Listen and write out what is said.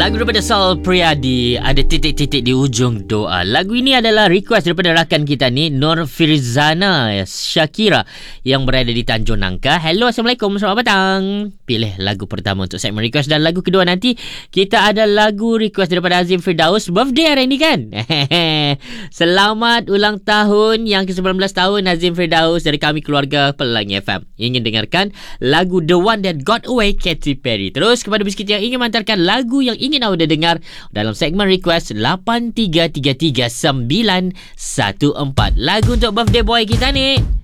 Lagu daripada Sal Priadi, ada titik-titik di ujung doa. Lagu ini adalah request daripada rakan kita ni, Nur Firzana Shakira yang berada di Tanjung Nangka. Hello, Assalamualaikum, selamat petang. Pilih lagu pertama untuk segmen request, dan lagu kedua nanti kita ada lagu request daripada Azim Firdaus. Birthday hari ni kan? Selamat ulang tahun yang ke-19 tahun Azim Firdaus dari kami keluarga Pelangi FM. Ingin dengarkan lagu The One That Got Away, Katy Perry. Terus kepada biskit yang ingin mengantarkan lagu yang ingin awak dengar dalam segmen request 8333 914. Lagu untuk birthday boy kita ni.